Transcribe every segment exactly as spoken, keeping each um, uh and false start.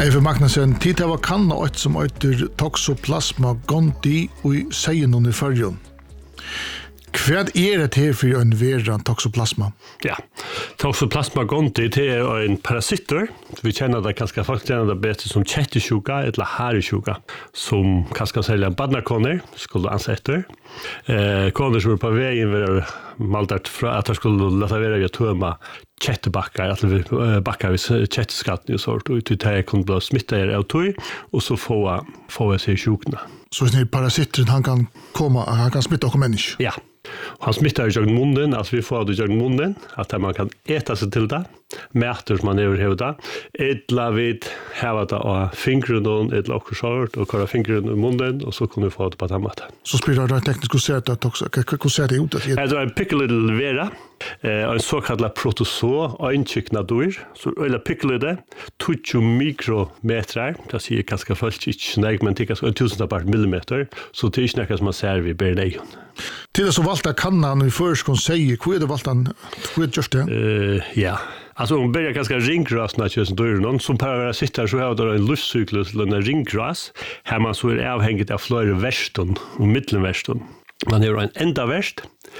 Eivind Magnussen, tid til å kanna åt som øyter Toxoplasma gondii og seien under førjon. Hva er det her for en veran Toxoplasma? Ja, Toxoplasma gondii det er en parasitter. Vi kjenner det kanskje, folk kjenner det bedre som kjettesjuka eller haresjuka, som kanskje selger badnarkoner, skulle ansetter. Eh, koner som er på veien vil maltert fra at de skulle leta være ved å tømme kjettebakker, at vi bakker ved kjetteskatten og sånt, og ut til det kunne bli smittet av tøy, og så få, få seg sjukene. Så hvis ni parasitter, han kan komme, han kan smitte okkur mennesker? Ja. Han smittar i jorden munnen, altså vi får det i jorden munnen, at man kan äta sig till det, mäter som man överhuvud det, etla vid häva det av fingren, etla och sort, och köra fingren i munnen, och så kan vi få det på det här. Så spelar det tekniskt, hur ser det också, hur ser det ut? Det är en pickle vera, en så kallad protozoo, en kyknadur, så eller pickle det, tjugo mikrometrar, det säger ganska fullt, inte snägg, men det är ganska en tusentapart millimeter, så det är inte något som man ser vid berlejon. Till det så valta kannan vi först kan säga, hur är det valtan, hur är det just det? Uh, ja. Alltså hon börjar ganska ringgras när jag dör någon som para sitter så har det en lustcyklus eller en ringgras här man så är avhängigt av flera västen och mittenvästen. Man har en enda värst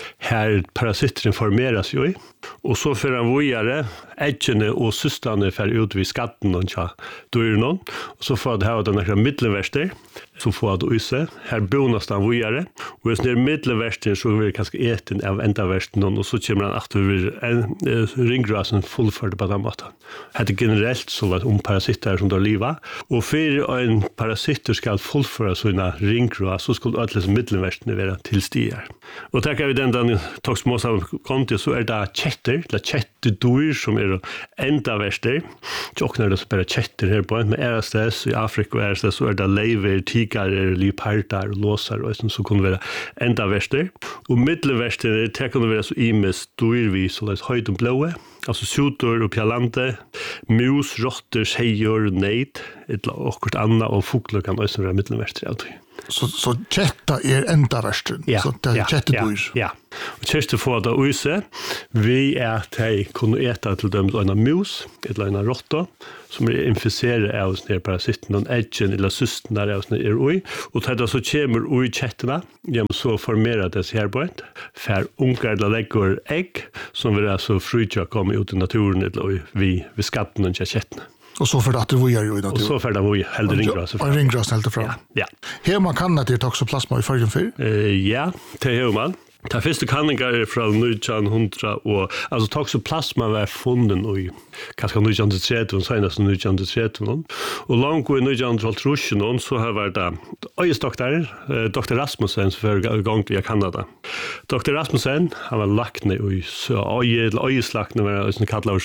här parasiten formeras ju och så för en vojare äggene och systrarna för ut vid skatten och ja dör någon och så får det ha den här mittenväster så får det use här bonus den vojare och hvis ner mittenvästen så vill kanske äten av enda västen och så kommer han att en ringgrasen fullförd på den maten. Det är generellt så att om parasiter som då liva och för en parasiter ska fullföra sina ringgras så skulle alla mittenvästen vara tillstigar. Och tackar vi den den Toxoplasma gondii så är det chetter, det chettedjur som är enda väster. Och när det så bara chetter här på med R S S i Afrika och R S S så är det lever, tigrar, leopardar, låsar och sånt som kan vara enda väster. Och mittenväster det kan vara så imes djur så det höjd och blåa. Alltså sotor och pjalante, mus, råttor, tjejor, nejt, ett och annat och fåglar kan också vara mittenväster av det. Så så chetta är enda värsten. Ja, så det är ja, chettedjur. Ja. Ja. Och chester får det use. Vi är till kunna äta till dem en mus, eller en råtta som är inficerade av såna parasiten och äggen eller cysterna av såna är oj och det så kommer oj chetterna. Ja, så formerar det sig här på ett för ungar eller lägger ägg som vill alltså fröja komma ut i naturen eller vi vi skatten och chetterna. Och så för att det vojar ju i naturen. Och så för det vojar helt ringgras. Och ringgras helt fram. Ja. Ja. Här man kan att det Toxoplasma i förrjun för? Uh, ja, det är man. Det första kanningar är från nittonhundra och alltså Toxoplasma var funnen i kanske nittonhundratretton senast nittonhundratretton och långt i nittonhundratretton så har varit det öjestoktor doktor Rasmussen för gång i Kanada. doktor Rasmussen han var lakne i öje öjeslakne var det som kallas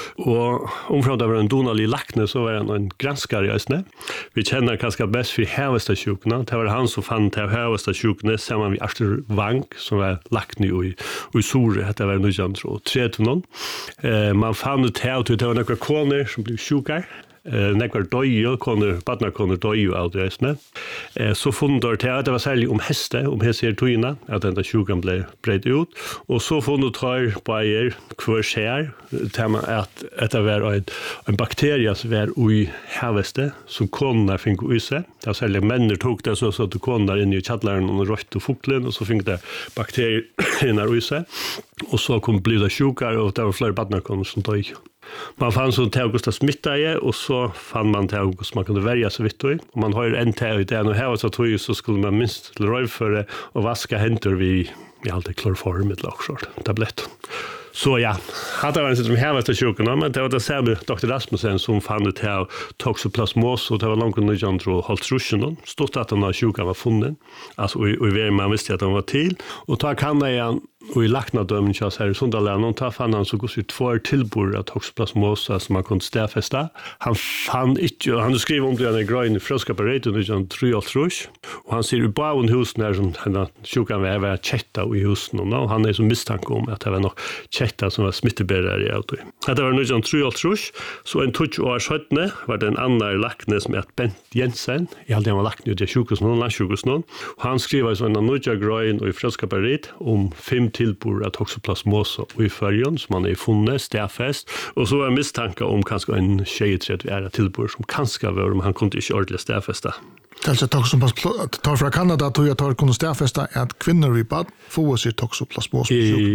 och omfram det var en Donald lakne så var han en granskare i ösne. Vi känner kanske bäst för Havesta-sjukna. Det var han som fann till Havesta-sjukna samman med Arthur Wank som var lagt nu i i Sore det var nittonhundratretton. Eh man fann ut här att det var några koner som blev sjuka. Eh några döja koner, barnakoner döja av det med. Eh så fann det att det var särskilt om hästar, om hästar tojna att den där sjukan blev bred ut och så fann det tar på er kvar skär tema att att det var en, en bakterie som var i haveste som konar fick i sig. Det var särskilt männer tog det så så att konar in i chattlaren och rött och fuklen och så fick det bakterier in i sig och så kom bli det sjukar och det var flera barnakoner som döj. Man fann så till augusta smittade och så fann man till august man kunde välja så vitt och man har ju en till det och här så tog ju så skulle man minst till röv för det och vaska händer vi vi alltid klorform med laxort tablett. Så ja, hade varit som här var sjukorna men det var det samma doktor Rasmussen som fann ut här toxoplasmos och det var långt nittonhundratretton stod att den här sjukan var funnen. Alltså och vi man visste att den var till och ta kan jag och i laknadömen så här Sundaland och ta fann han så går ut två tillbor att toxoplasmosa som man kunde stäfesta. Han fann inte han skrev om det i grön i fröskaparetet och han tror jag tror och han ser ju bara en hus när som den sjukan var var chetta i husen och han är så misstänkt om att det var nog chetta som var smittebärare i auto. Det var nu tror jag tror så en touch och sjutton var det en annan lakne som heter Bent Jensen. Jag hade han var lakne i sjukhus någon landsjukhus någon. Han skrev så en nya grön och i fröskaparet om fem en tilbord av toxoplasmose i förrjön som man är funnet, stafest, och så är misstanke om kanske en tjejträtt är tilbord som kanske var om han kunde inte ordentligt stafesta. Alltså toxoplasmos tar från Kanada tror jag tar kunde stafesta att kvinnor i bad får sig toxoplasmos.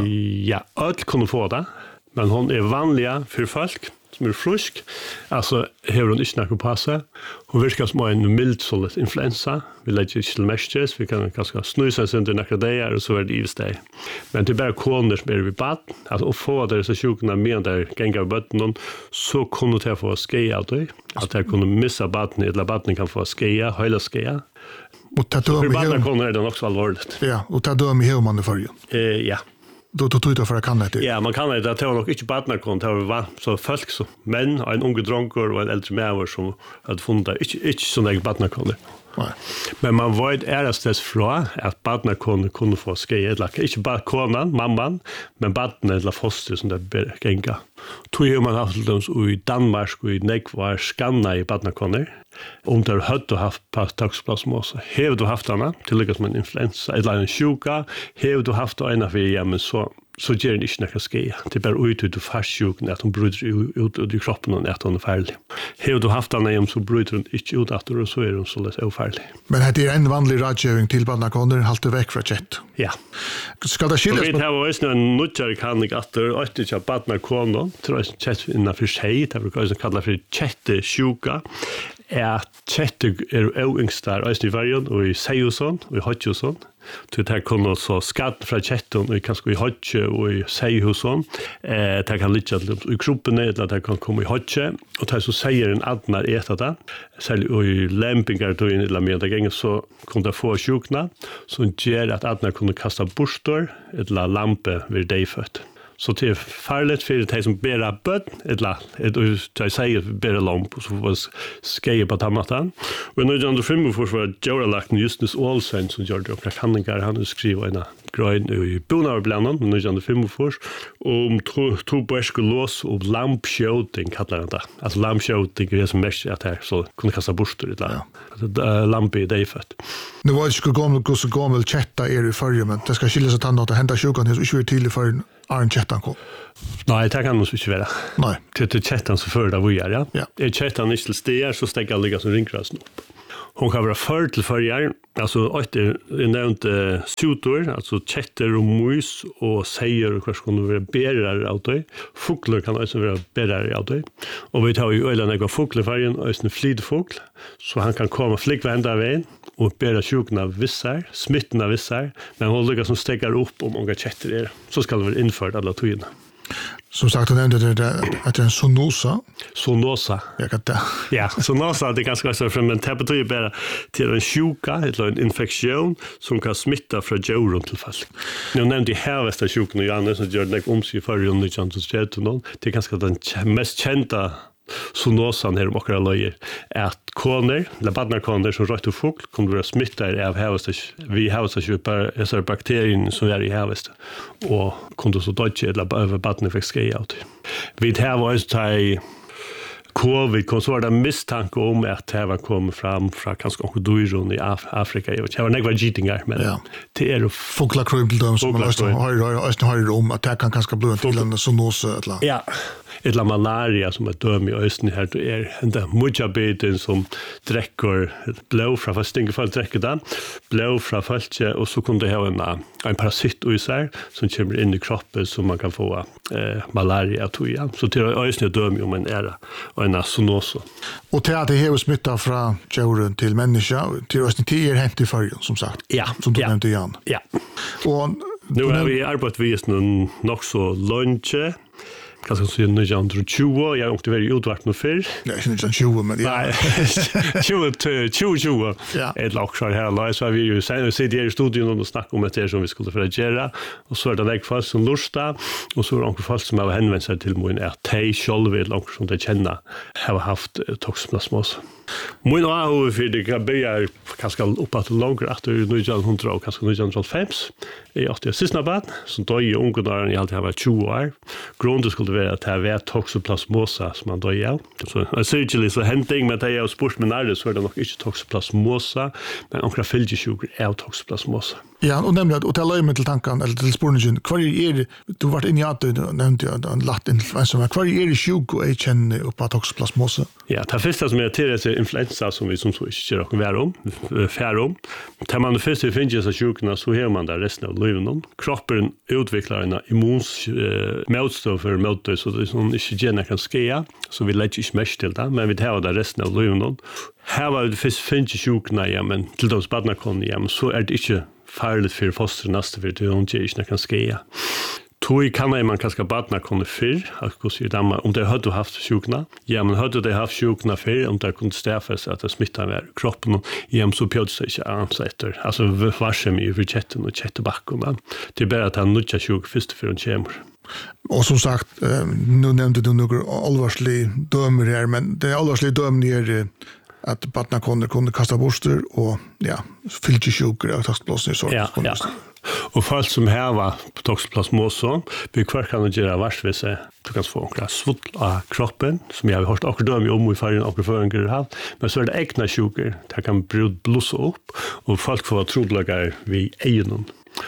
Ja, öll kunde få det, men hon är vanliga för folk som är frisk. Alltså, har hon inte något på sig. Hon verkar som en mild sålet influensa. Vi lägger inte till mestres. Vi kan ganska snusa sig under några dagar och så är det givet dig. Men det är bara koner som är vid bad. Alltså, och få dessa sjukorna med där gänga av bötten så kunde det få skeja av det. Att det kunde missa baden eller baden kan få skeja, hela skeja. Och ta döm i hur koner är det också allvarligt. Ja, och ta döm i hur man det förr. Eh, ja. Då då tror jag för att kan det. Ja, man kan det att det var nog inte badnarkon, det var så folk så men en unge dronker och en äldre människa som hade funnit det inte inte sån där badnarkon. Nej. Men man var ett ärestes fra att badnarkon kunde få skeja eller inte bara konan, mamman, men badnen eller foster som det gänga. Tror ju man haft dem i Danmark och i Nekvar skanna i badnarkoner. Om du har och haft toxoplasmos, har du haft den till lyckas med en influensa eller en sjuka, har du haft en av hjemmen så så ger det inte några skeja. Det är bara ut ut och fastsjuken att hon bryter ut, ut i kroppen och att hon är färdig. Har du haft den hem så bryter hon inte ut att och så är hon så lätt ofärdig. Men det är en vanlig rådgivning till badnarkoner, halt väck från kött. Ja. Ska det skiljas? Vi har också en nutjare kanning att det är inte att badnarkoner, tror jag kött innanför sig, det är vad kallar för köttesjuka. Är köttet är oängstar och i vargen och i sejusson och i hotjusson. Det här kan så skatt från köttet och kanske i hotje och i sejusson. Eh, det kan ligga i kroppen eller det kan komma i hotje. Och det så säger en adnar äta det. Särskilt i lämpingar då in eller med det gången så kunde få sjukna. Som gör att adnar kunde kasta borstor eller lampe vid dig fött. Så det är farligt för de som bära böt, eller jag säger bära lamp, och så får skeja på tammatan. Och nu under filmen får vara Joralakten Justus Olsen som gör det, och handlingar han skriver en grön i Bonavarblannen, men nu under filmen får om tobakskolås och lampskjøting kallar han det. Alltså lampskjøting är det som mest att här så kunde kasta borstor i det. Alltså lamp i det fött. Nu var det skulle gå med så gammal chatta är i förr, men det ska skiljas att han att hända sjukan så inte är till för Arn chattan kom. Nej, det kan nog inte vara. Nej. Till till chattan så för det var ja. Ja. Är chattan inte till stigar så stäcker ligga som ringkrasen upp. Hon kan vara för till förjar, alltså att det nämnde stutor, alltså chatter och mus och säger och kanske kunde vara bärare av det. Fåglar kan också vara bärare av det. Och vi tar ju ölen några fågelfärgen och en flydfågel så han kan komma flickvända vägen och bära sjukna vissar, smittna vissar, men hon lyckas som stäcker upp om många chatter är. Så ska det vara infört alla tiderna. Som sagt, du nämnde det att det är en zoonosa. Zoonosa. Jag kan det. Ja, zoonosa det är ganska så från men det betyder bara till en sjuka eller en infektion som kan smitta från djuren till folk. Nu nämnde jag här västra sjukan och Janne som gör det om sig för under tjugohundratretton. Det är ganska den mest kända zoonosan här om åkra löjer är att koner, eller badnarkoner som rött och fågel kommer att vara smittade av havestas, vi havestas ju bara dessa bakterier som är i havest och kunde så dödja eller över badnen fick skeja av det. Vi har varit i covid kom så var det misstanke om att det var kommit fram från kanske djuren i Af- Afrika. Jag har några gitingar, men ja. Det är fågelkrympel som man har har i Rom att det kan kanske bli till en zoonosa eller. Ja. Eller malaria som är döm i östen här då är den mujabeten som dräcker blå från fast tänker fall dräcker den blå från fallet och så kunde det ha en en parasit i sig som kommer in i kroppen så man kan få eh, malaria tror jag. Så till östen döm om en era och en zoonosa. Och till att det har smittat från djuren till människa till östen till är hänt i förrjun som sagt. Ja. Som du ja. nämnde igen. Ja. Och nu har vi arbetat vis någon nog så lunch kanske så nittonhundratjugo, jag åkte väl utvart nu för. Nej, inte tjugo men ja. Nej, tjugo, tjugo, tjugo. Ett lockshot här då så vi ju sen sitter i studion och snackar om det som vi skulle för att göra och så är det några folk som lusta och så är det några folk som har hänvänt sig till mig att de själva vill också som de känner har haft toxoplasmos. Min A för det kan börja kanske uppåt långt efter nittonhundra och kanske nittonhundrafem. Jag har det sista bad som då i ungdomar i alltid har varit tjugo år. Grunden skulle vara att det var toxoplasmosa som man då gör. Så jag säger så händing med det jag spurs med när det så är det nog inte toxoplasmosa men några fältsjukor är toxoplasmosa. Ja, och nämligen att hotella med till tanken eller till spårningen. Kvar är det du varit inne i att du nämnde jag en latt influensa. Kvar är det sjuk och jag känner upp att toxoplasmos. Ja, det första som är till är influensa som vi som så inte rockar vara om, fär om. Tar man det första finns så sjukna så har man där resten av livet. Kroppen utvecklar en immuns motstånd för mot det så det som inte gärna kan ske så vi lägger inte mest till det men vi tar det resten av livet. Här var det först finns sjukna ja men till de barnen kan ja men så är det inte farligt för foster nästa för det hon inte kan ske. Tui kan man kanske barna kunde för att gå sig damma om det hade haft sjukna. Ja men hade det haft sjukna för om det kunde stäffas att det smittar över kroppen igen så pjöd sig inte ansätter. Alltså varse mig över chatten och chattbackarna. Det är bara att han nutja sjuk först för en kämmer. Och som sagt, nu nämnde du några allvarsliga dömer här, men det allvarsliga dömer är att barna kunde kunde kasta borster och ja, fyllde sjukare och toxoplasmos så. Ja, ja. Och folk som här var på toxoplasmos vi kvar kan göra varsvise du kan få en svull av kroppen som jag har hört också dömer om i förrän och förrän har men så är det egna sjukor det kan blossa upp och folk får troblagar vid ögonen.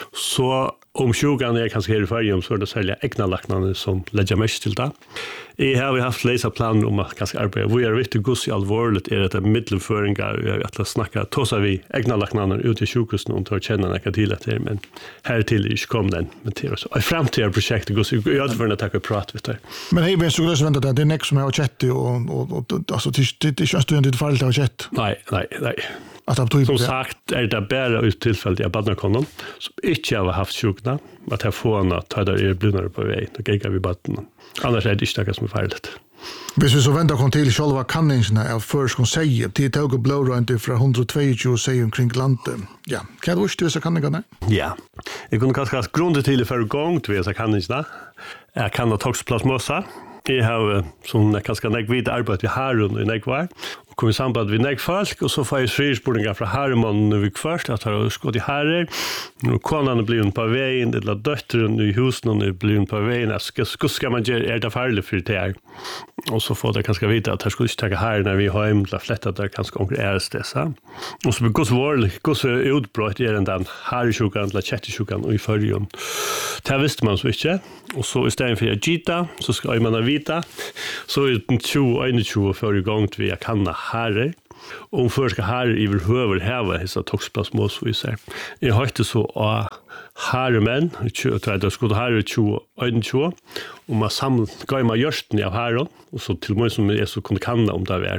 Så om sjukan är kanske här i färgen så är det sälja egna lacknarna som lägger mest till det. I har vi haft läsa planer om att kanske arbeta. Vi är riktigt gossig allvarligt är det middelföringar att snacka. Tossar vi egna lacknarna ut i sjukhusen och tar känna några till att det men här till är kom den med till oss. I framtida projekt gossig jag för att ta prat vet du. Men hej men så glös vänta det är nästa som jag har chatt och och och alltså det det känns ju inte farligt att chatt. Nej, nej, nej. Att det som sagt är det bara ut tillfället jag badnar konom som inte har haft sjukna att jag får en att ta där är blunare på väg då gick vi badnen annars är det inte något som är farligt. Hvis vi så väntar kom till själva kanningarna av först kon säga till tog och blå runt från hundratjugo säger omkring landet. Ja, kan du stösa kanningarna? Ja. Jag kunde kanske grunda till för gång till dessa kanningarna. Jag kan ha toxoplasmos. Jag har som ganska nägg vid arbete vi har under nägg var och kom i samband med nägg folk och så får jag frysborningar från Harman nu vi först att ha skott i herrer och konan blir en på vägen det la dottern i husen och blir en på vägen ska ska man göra är det farligt för det här och så får det ganska vita att här skulle inte ta här när vi har hemla flättat där kanske konkurreras dessa och så går så var går så utbrott är den harrsjukan eller chattsjukan och i förrjun det visste man så inte och så istället för att gita så ska man vita så är det tjugo tjugo för igång vi kan herre om för ska här i över häva hesa toxoplasmos vi ser. Jag har inte så a harmen tjugo det skulle här tjugo tjugo och man samlar går man görsten av här och så till mig som är så kunde kanna om det är.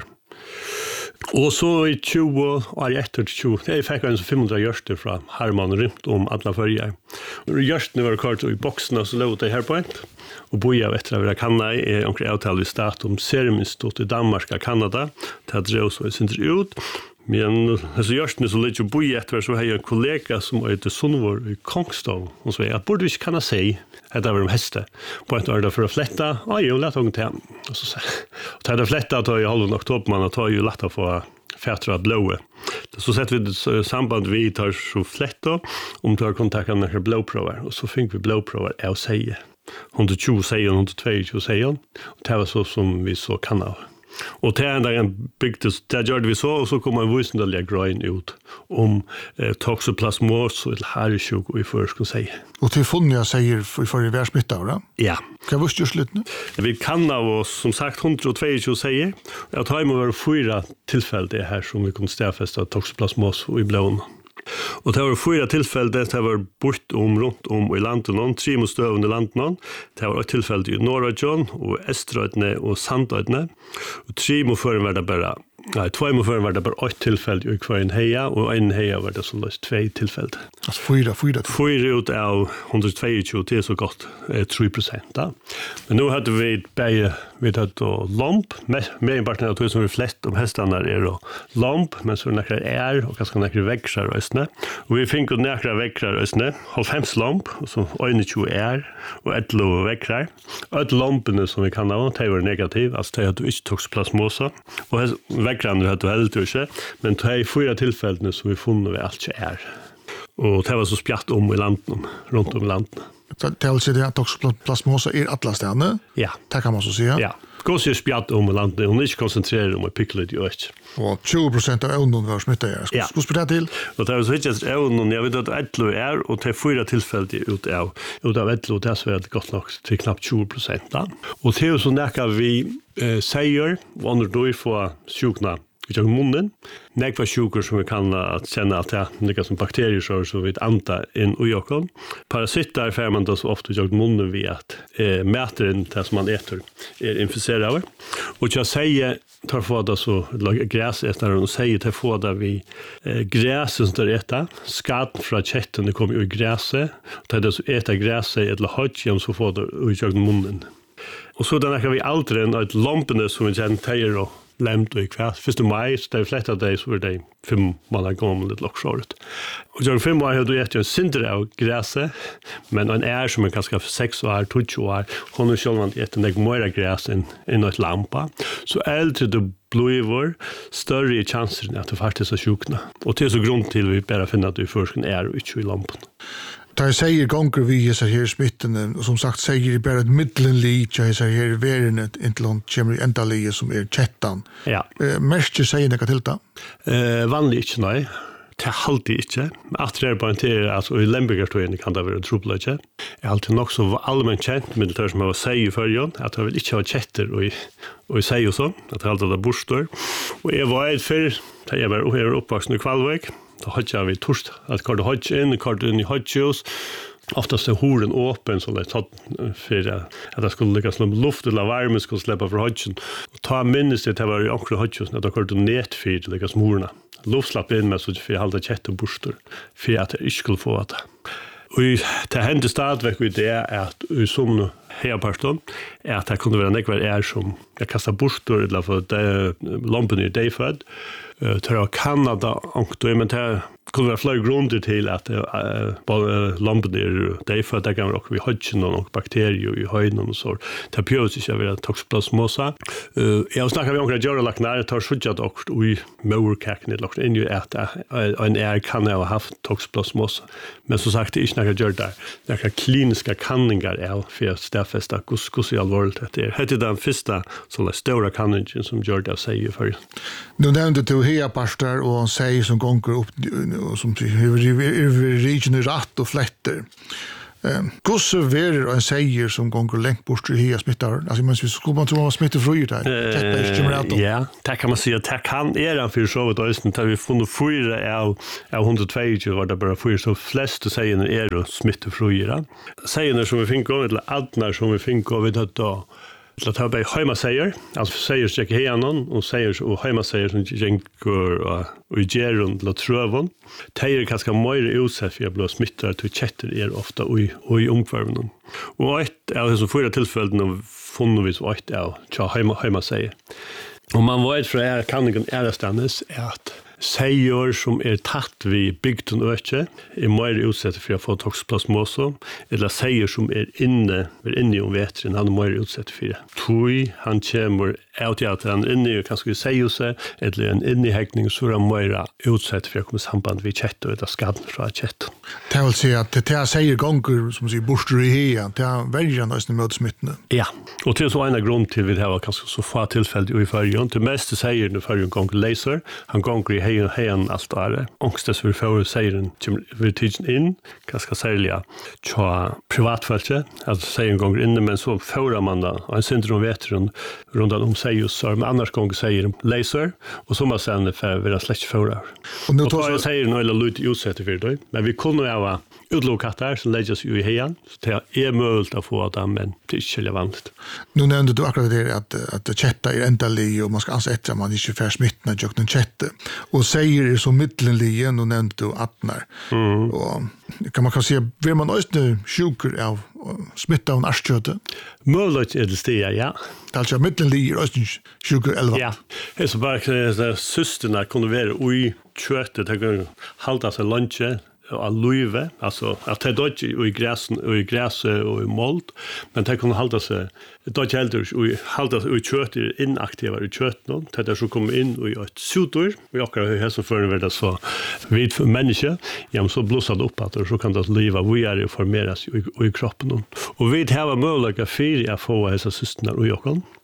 Och så i tjugo och efter tjugo det är faktiskt femhundra görster från Harman runt om alla förjar. Görsten var kort i boxen så låt det här på ett. Och boja vet jag vad kan nej är omkring avtal i stat om Sereminstut i Danmark och Kanada. Det drar så syns ut. Men alltså just nu så lite boja efter så har jag en kollega som heter Sonvor i Kongstad och så jag borde inte kunna säga att det var de hästar på ett år för att flätta. Ja, jag lät hon till och så och ta det flätta att i halvan oktober man tar ju lätt att få färtra blåa. Så sätter vi ett samband vi tar så flätta om tar kontakt med några blåprover och så fick vi blåprover och säger hundratjugo säger hundratjugo säger och det var så som vi så kan ha. Och det är en byggdes där gjorde vi så och så kommer en visendaliga grön ut om eh, toxoplasmos och harrsjuk och i först ska säga. Och till funn jag säger för för i världssmitta va? Ja. Kan vi just slut nu? Vi kan av oss som sagt hundratjugo säger. Jag tar med våra fyra tillfällen det här som vi kunde stäffästa toxoplasmos och i blån. Och det var fyra tillfällen det var bort om runt om i landet någon tre mot stövn i landet någon det var ett tillfälle i norra John och Eströdne och Sandödne och tre mot förrän var det bara nej två mot förrän var det bara ett tillfälle i kvar en heja och en heja var det så löst två tillfällen alltså fyra fyra fyra ut av hundratjugo det är så gott eh, tre procent då. Men nu hade vi bäge vi hade då lamp med med partner att som vi flest om hästarna är då lamp men så några är och ganska några växlar röstne och vi fick några växlar röstne fem lamp och så tjugo är och ett lov växlar ett lampen som vi kan ha det var negativ alltså det att du inte toxoplasmos och växlarna hade helt inte men det är fyra tillfällen som vi funnit vi allt är och det var så spjatt om i landet runt om landet. Det vill säga att toxoplasmos är alla städer. Ja. Det kan man så säga. Ja. gås är spjatt om landet, hon är inte koncentrerad om att pickla det ju inte. Och tjugo procent av evnen var smittat. Jag ska, Ja. ska spela till. Och det är så inte evnen, jag vet att Edlo är, och det är fyra tillfället ut av, ut av Edlo, det är så att det gått nog till knappt tjugo procent. Och det är så näka vi eh, säger, och andra då får sjukna i munnen. Nekva sjukor som vi kan att känna att det är lika som bakterier som vi antar in i ögon. Parasitter får man då så ofta i munnen vid att eh, mäter in det som man äter är inficerad av. Och jag säger tar få det så gräsätare och säger till få det vi eh, gräsen som äta skatt från köttet det kommer ur gräset. Tar det så äta gräset eller hodgem så får det i munnen. Och så den kan vi alltid ett lampene som vi känner tejer och lämt och i kvart. Första maj, så det är flesta dag så är det fem månader gammalt locksåret. Och jag fem år har du ätit en synder av gräset, men en är som är ganska sex år, tjugo år, hon har själv ätit en mer gräs än, än ett lampa. Så äldre du blir, större är chansen att du faktiskt är sjukna. Och det är så grund till vi bara finner att du först är och inte i lampan. Da jeg sier gonger vi hesar her smittene, og som sagt sier det bare et middelenlig, så hesar her verene inntil hun kommer i enda lige som er tjettan. Ja. Eh, Merske sier nekka til det? Eh, vanlig ikke, nei. Det er alltid ikke. At det er bare til, altså i Lembergerstøyene kan det være en trobel ikke. Jeg er alltid nok så allmenn kjent med det som jeg var sier i førjen, at jeg vil ikke ha kjetter og, og sier og så, at jeg alltid har bostør. Og jeg var et før, da jeg var oppvaksen i Kvalvøk, då har vi torst att kort hodge in kort in i hodgeos oftast är horen öppen så det har för att det skulle ligga som luft eller värme skulle släppa för hodgen och ta minst det var ju också hodgeos när det kort nät för ligga som horna luft släpp in med så för hålla kött och borstor för att det inte skulle få att och det hände stadväck ut det är att som här pastorn är att det kunde vara nekvar är som jag kastar borstor eller för det lampen i day född Uh, tror jag Kanada och då men det kunde vara flera grunder till att uh, bara lampen är det för att det kan också vi hodgen och bakterier i höjden och så det pjös sig över toxoplasmosa uh, jag snackar vi om att göra lagt när det tar sjutjat och i morkaken det lagt in ju att en är kan ha haft toxoplasmosa men så sagt det är snackar gör där det kan kliniska kanningar är för att stäffesta hur hur så allvarligt det är det är den första så stora kanningen som gör det säger för Nu nämnde du hea pastor och han säger som gånger upp och som över regionen rätt och flätter. Hur så är en säger som gånger längt bort i hea smittar? Alltså man skulle man tro att man smittar fröjt här. Ja, det kan man säga. Det kan är en för så att östen tar vi funnit fyra av av hundratjugo var det bara fyra så flest säger är då smittar fröjt. Säger som vi fick gå eller adnar som vi fick gå vid då så att ha bei hemma säger alltså säger sig igen och säger och hemma säger som jänkur och gerund la trövon tejer kanske mer utsatt för att bli smittad till chatter är ofta i och i omkvarven och ett är så förra tillfällen av funn vi så ett är så hemma hemma säger och man var ett för är kan ingen är stannes är att säger som är tatt vid bygden öke är mer utsatt för att få toxoplasmosa eller säger som är inne är inne i om vetren han är mer utsatt för det. Tui han kommer ut att han är inne och kanske säger sig eller en inne i häckning så är han mer utsatt för att komma samband vid kött och det skadan från kött. Det vill säga att det här säger gånger som säger borstor i hea det är väldigt nästan med smittan. Ja, och till så ena grund till vi det här kanske så få tillfälle i förrjun till mest säger nu förrjun gånger laser han gånger i hej hejan allt där. Ångstes vi får säger den vi tidsen in ganska särliga tja privatfältet alltså säger en gång inne men så får man då en syndrom vetren runt om säger så men annars gånger säger laser och så man sen för vi har släkt förra. Och nu tar jag säger några lite utsätter för det men vi kunde ju ha utlokattar som läggs ju i hejan så det är möjligt att få det men det är inte relevant. Nu nämnde du akkurat det att att chatta är ända li och man ska ansätta man inte för smittan jag den chatta och säger är så mittenligen och nämnde du attnar. Mm. Och kan man kan säga vill man östne sjuker av smitta av arsköte. Möjligt är det stiga ja. Alltså mittenligen östne sjuker elva. Ja. Det är så bara att systerna kunde vara i köttet det kan hålla sig lunch och luve alltså att det dodge i gräsen och i gräs och i mold men det kan hålla sig dodge helt och hålla sig i kött inaktiva i kött då det så kommer in och ett sutor vi också har så för det så vid för människa ja så blossar upp att så kan det leva vi är ju formeras i, i kroppen och vi har möjlighet för att få dessa systerna och jag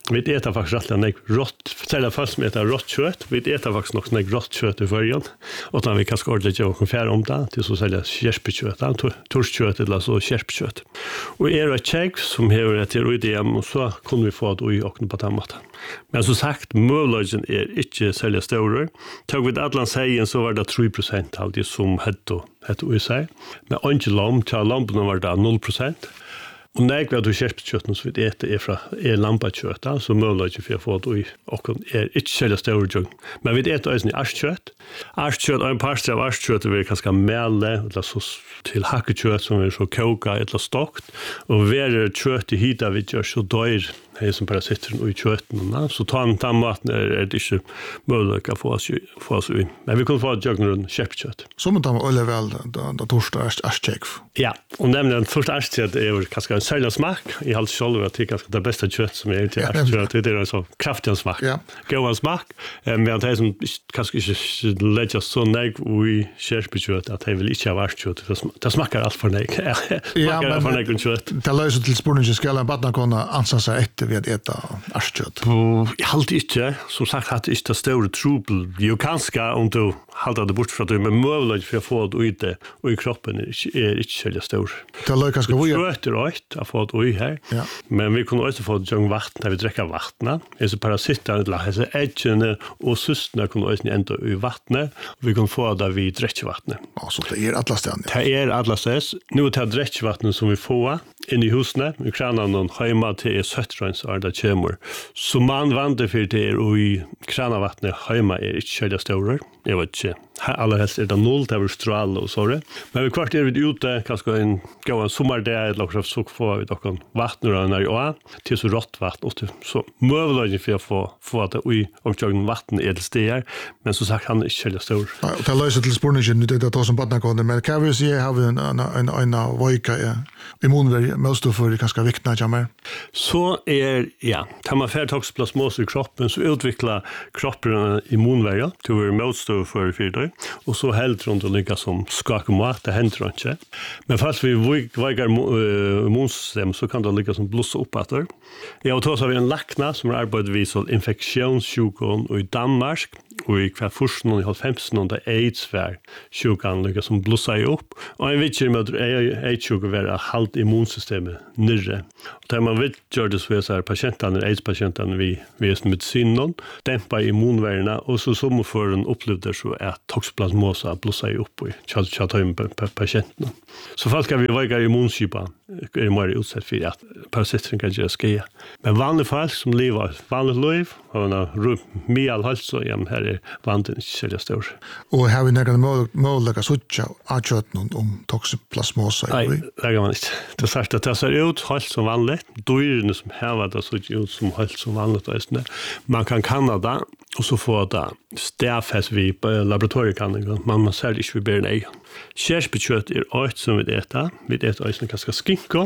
Vi äter faktiskt rätt nek rått, sälja fast med äta rått kött. Vi äter faktiskt också nek rått kött i förrän. Och när vi kan skåra lite och konfär om det till så sälja kärspekött, torskött eller så kärspekött. Och är det check som har ett till idé och så kunde vi få det i och på tammat. Men som sagt, möjligheten är inte sälja stora. Tog vi det Atlant sägen så var det tre procent av det som hette hette i sig. Men inte lamp, till lamporna var det noll procent. Och när vi har kärspekött så vi äter är från är lampakött, så möjligheten för att få det i och är inte sälja stora. Men vi äter också arskkött. Arskkött och en par av arskkött är ganska mele eller så till hackekött som är så koka eller stockt. Och ver kött i hita vi gör så dör det som bara sitter i kötten. Så tar en tammat är det inte möjligt att få oss, få oss i. Men vi kan få ett jögn kärspekött. Som man tar med väl då torsdag arskkött. Ja, och nämligen första arskkött är ju ganska en särskild smak. I allt själv att det är ganska det bästa kött som är till arskkött. Det är en så kraftig smak. Ja. Gåan smak. Men det är som kanske inte lägger så nek i kärspekött att det vill inte ha arskkött. Det smakar allt för nek. Ja, men det löser till spårningen ska en barn kunna ansa sig efter vi att äta arskkött. Jag håller inte. Som sagt att det inte är stora trubel. Jo, kanske om du håller det bort från det. Men möjligt för att få det ute och i kroppen är inte så stor. Det löser kanske vi. Det är rätt att få det i här. Ja. Men vi kan också få det jung vatten när vi dricker vatten. Det är så parasiter eller äggen och systerna kan också ändå i vattnet. Vi kan få det vid dricksvattnet. Ja, så det är alla ställen. Det är alla ställen. Nu är det dricksvattnet som vi får in i huset. Vi kranar någon hemma till söttrön så är det kommer. Så man vandrar för det är i kranavattnet hemma är inte kälja stora. Jag vet inte. Alla helst är det noll, det är strål och så. Men vi kvart är vi ute, kanske en, gå en sommardag eller så får vi dock en vatten och när jag till så rått vatten. Och så möjligen för att få, få det i omkring vatten är det stegar. Men som sagt, han är inte kälja stor. Ja, och det löser till spårningen, det är det som badnakoner. Men kan vi säga har vi en, en, en, en vojka immunvärd måste för ganska viktigt jammer. Så är ja, tar man färd toxoplasmos i kroppen så utvecklar kroppen immunvärja till vår motstånd för fyra och så helt runt och lika som skakar mat det händer inte. Men fast vi väger immunsystem så kan det lika som blossa upp att det. Jag tar så vi en lackna som arbetar vid så infektionssjukdom i Danmark och i kvar först någon har femton där AIDS var sjukan lika som blossar upp och en viktig med AIDS sjuka vara halt immunsystemet nere. Och där man vill göra det så är så här patienterna, AIDS-patienterna vi vi medicinen dämpa immunvärna och så som för en upplevelse så är toxoplasmosa blossar upp i chat chat patienten. Så fall ska vi väga immunskipa är mer utsatt för att parasiter kan göra ske. Men vanliga fall som lever vanligt liv och en meal hälsa ja här är vanten inte stor. Och har vi några möjliga sucha att köta om toxoplasmosa? Nej, det kan man inte. Det sagt att det ser ut helt som vanligt. Dyrene som här det ser ut som helt som vanligt. Man kan kanna det och så får det stäffas vid laboratoriekanningen. Man ser det inte vid bärna egen. Kärspekött är ett som vi äter. Vi äter också ganska skinka.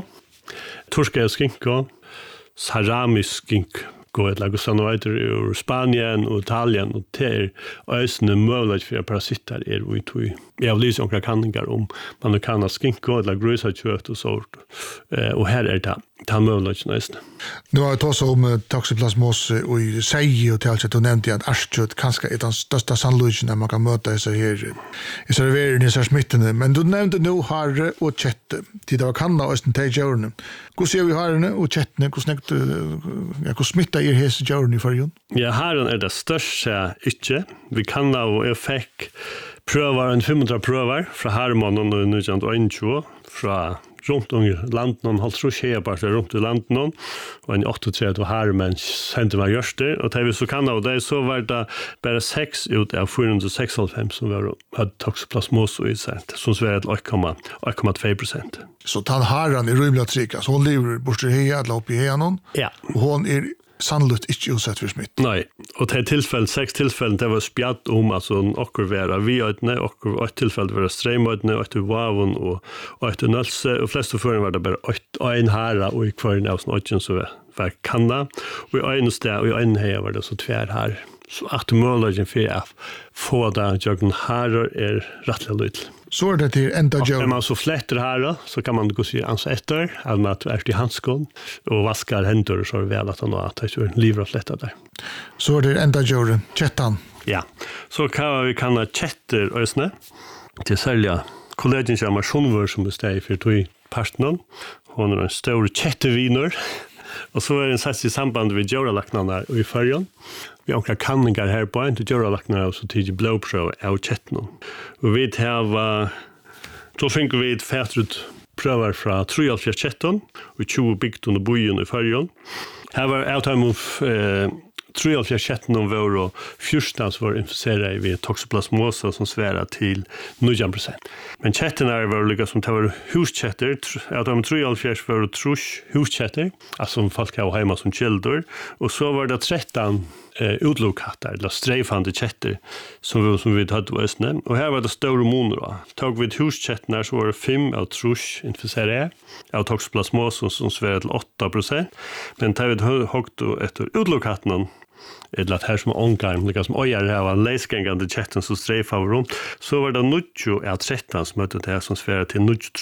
Torska skinka. Saramisk skinka. Gå ett lag som heter ur Spanien och Italien och det är ösne möjligt för parasiter är vi tog. Jag vill lysa några kanningar om man kan skinka eller grusa kött och sånt. Och här är det ta möjligt nästan. Nu har jag tagit om toxoplasmos och i sig och till allt du nämnde att arskkött kanske är den största sannolikheten när man kan möta sig här i serveringen i smittan. Men du nämnde nu harre och kött. Tid av kanna och östen till djuren. Hur ser vi harre och köttne? Hur snäckt hur smittar er hes djuren i förrjun? Ja, harren är det största inte. Vi kan och jag fick prövar en femhundra prövar från Harmanen och nittonhundratjugo från runt om landet någon har tror jag bara runt i landet någon och en åttiotre här men sände mig just det och det vi så kan och det så var det bara sex ut av fyrahundrasextiofem som var hade toxoplasmos i sig som så är det ett komma två procent. Så tar harran i rymligt trika så hon lever bort i hela upp i henne. Ja. Och hon är sannolikt inte utsatt för smitt. Nej, och det tillfälle sex tillfällen det var spjatt om alltså och vara vi ett nej och ett tillfälle var strömmat nej och vavon och och ett nölse och flest för var det bara ett en härra och i kvar av snöchen så var kanna och i en stä och i en här var det så tvär här. Så att möjligen för att få det jag har är rättligt lite. Så är det till enda Och Joe. när man så flätter här då, så kan man gå se ansa efter att man är i handskon och vaskar händer så är det väl att han har att det är livra flätta där. Så är det enda Joe, chattan. Ja, så kan vi kanna chatter ösne till sälja kollegen som Sjönvör som bestämmer för tog partnern. Hon är en stor chatterviner. Och så är det en sats i samband med Djuralaknarna i färjan. Vi har några kanningar här på en till Djuralaknarna och så till blodprov av chatten. Och vi har så fick vi ett färdigt prövar från trettiofyra chatten och tjugo byggt under bojen i färjan. Här var outcome of eh trettiofyra chatten om vår och fjorton var inficerade vid toxoplasmosa som svärar till nio procent. Men chatten är var lika som tar huschatter, att de trettiofyra var trusch huschatter, alltså som folk har hemma som källor, och så var det tretton eh, utlokattar, eller strejfande chatter som vi, som vi hade i Östnäm. Och här var det stora månader. Tog vi huschatten så var det fem av trusch inficerade, av toxoplasmosa som svärar till åtta procent. Men tar vi högt efter utlokattarna, eller att här som ångarm, lika som ojar här var läsgängande chatten som strejfar runt, så var det nio av tretton som mötte det här som sfärar till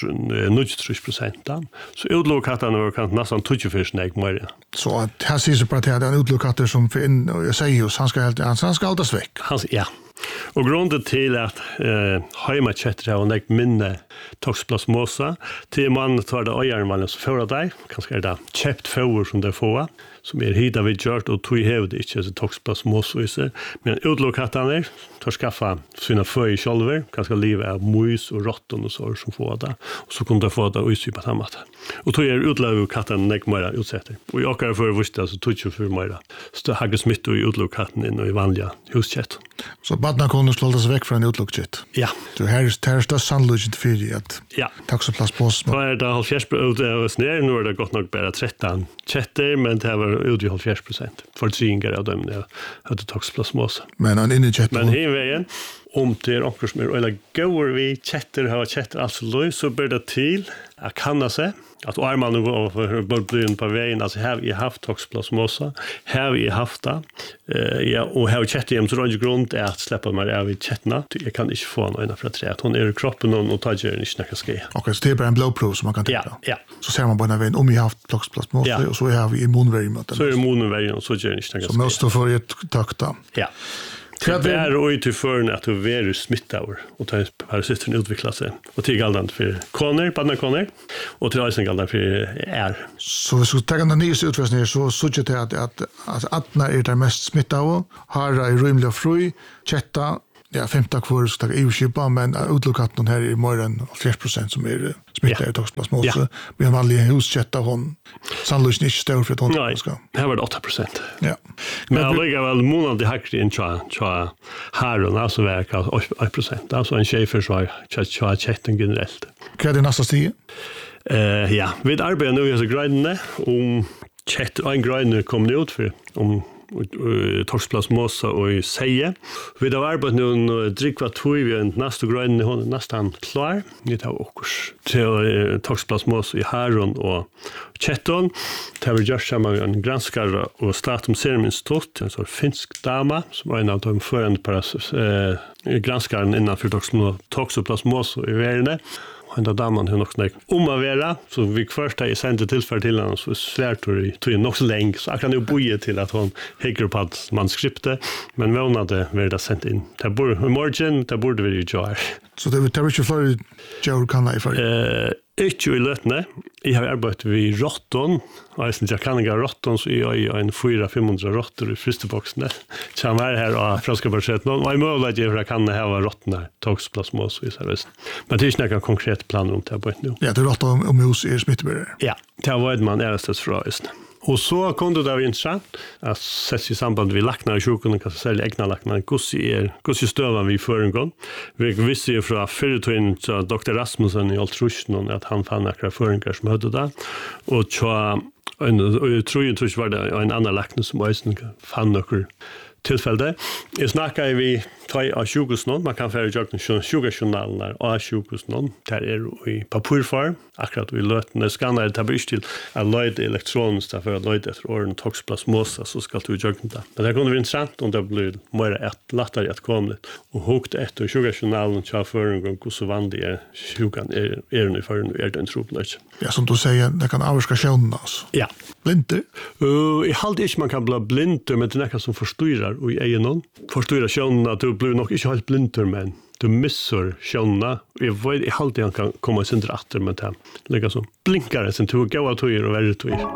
nio procent. Så utlokattarna var kanske nästan tjugofyra snägg mer. Så att här ser sig på att det är en utlokatter som för in, och jag säger just, han ska, han, han ska hållas väck. Han, ja. Och grunden till att eh, hemmachatter har en minne toxoplasmosa till man tar det ojarmannen som får dig, kanske är det köpt får som det får, som är hit av gjort och tog hävd inte så toxoplasmosa i sig. Men utlokattarna tar skaffa sina föj själva, kanske liva av mus och råtton och så som får det. Och så kunde de få det och sypa sammat. Och tog er utlokattarna nek mera utsätter. Och jag kan för visst så tog ju för mera. Så har det smitt i utlokattarna in i vanliga huschatt. Så badna kunde slås väck från utlokchat. Ja. Så här är här står sannolikt för att ja. toxoplasmosa. Då är det halvfjerds procent snär nu är det gott nog bara tretton chatter men det var ut i halvfjerds procent. För tringar av dem där hade toxoplasmosa. Men en inne chatt. Men här vägen om det är också som är eller går vi chatter har chatter absolut så bör det till att kanna sig att armarna bör bli på vägen alltså här vi haft toxoplasmosa här vi haft det eh, ja och här chatter jämt så grund är att släppa mig av i chattarna jag kan inte få någon ena för att att hon är i kroppen och och tar ju inte snacka ske. Okej så det är bara en blodprov som man kan ta. Ja, ja. Så ser man på den vägen om vi haft toxoplasmosa ja. Och så har vi immunvärdet. Så är immunvärdet och så gör det inte snacka ske. Så måste få ett takta. Ja. Det är och till för att du är smittad och tar parasiten utveckla sig och till galdant för koner på koner och till isen galdant för är så så tar den nya utvärderingen så så det att att alltså att när är det mest smittade har är rymliga fru chatta ja femton kvar ska E U-skipa men utlokattarna här är mer än fyrtio procent som är smittade toxoplasmosa men vanliga huschatta hon sannolikt inte stor för att hon ska. Här var det åtta procent. Ja. Men jag lägger väl månad i hackri in tja tja här och alltså verkar åtta procent. Alltså en chefer så tja tja chatten generellt. Vad är det nästa steg? Eh ja, vi arbetar nu i så grindne om chatt och en grinder kommer ut för om toxoplasmosa och i säge. Vi har arbetat nu dricka två vi en nästa grön hon nästan klar. Vi tar också till toxoplasmosa i häron och chatton. Det har vi gjort samman en granskare och Statum Serum Institut, en sån finsk dama som var en av de förande på eh, granskaren innanför toxoplasmosa i världen. Och den damen har också om att vara, så vi först har sänt tillfälle till henne så svärt och tog en också länge, så jag kan ju boja till att hon häcker på att manuskriptet, men vi hade varit sänt in. Det borde, i morgon, det borde vi ju göra. Så det tar inte för Joe kan i för? Eh, inte i lötne. Jag har arbetat vid råtton. Jag kan inte råtton så jag är en fyra femhundra råttor i fristeboxen. Så jag är här och franska börset. Men jag är möjligt att jag kan ha råttna toxoplasmosa i service. Men det är inte någon konkret plan om det här arbetat nu. Ja, det är råtton om hos er smittbärare. Ja, det har varit man ärastet från just nu. Och så kunde det vara intressant att sätta i samband med lacknar i kyrkan och kanske sälja egna lacknar. Hur stövar vi för en gång? Vi visste ju från förutågen till doktor Rasmussen i Altrushen att han fann några föringar som hade det. Och så, jag tror ju inte var det en annan lacknar som fann några tillfälle. Jag snackar vi tre av sjukhus någon. Man kan få göra sjukhusjournalerna av sjukhus någon. Där är i pappersform. Akkurat i lötene skannar det blir till att löjda elektroniskt för att löjda efter åren toxoplasmosa så ska du göra det. Men det kunde vara intressant om det blir mer ett lättare att komma och hukt efter sjukhusjournalen så för en gång hur så vanlig är sjukan är är nu för nu är det en tropplats. Ja, som du säger, det kan avska sjöna alltså. Ja. Blinter? Uh, jag hade inte man kan bli blind men det är något som förstyrar och i egen förstyrar sjöna att du blir nog inte helt blind men du missar sjöna. Jag vet jag hade jag kan komma sin rätter med det. Lägga så blinkar det sen tog gå att göra och väldigt tog.